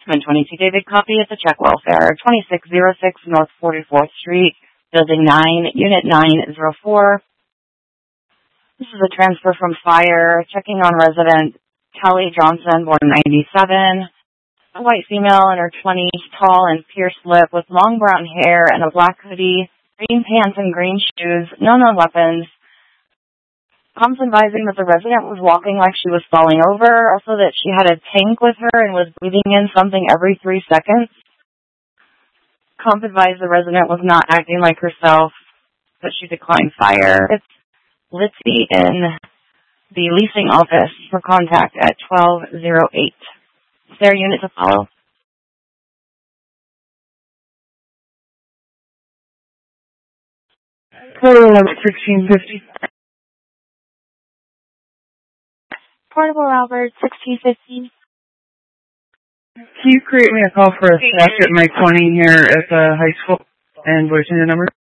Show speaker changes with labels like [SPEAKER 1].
[SPEAKER 1] Policeman 22 David Copy at the Check Welfare, 2606 North 44th Street, Building 9, Unit 904. This is a transfer from fire, checking on resident Kelly Johnson, born 97, a white female in her 20s, tall and pierced lip with long brown hair and a black hoodie, green pants and green shoes, no known weapons. Comms advising that the resident was walking like she was falling over, also that she had a tank with her and was breathing in something every 3 seconds. Comms advised the resident was not acting like herself, but she declined fire. It's Litzy in the leasing office for contact at 1208. Is there a unit to follow?
[SPEAKER 2] Total number 1650.
[SPEAKER 3] Portable Albert, 1650.
[SPEAKER 2] Can you create me a call for a staff at my 20 here at the high school and voice the number?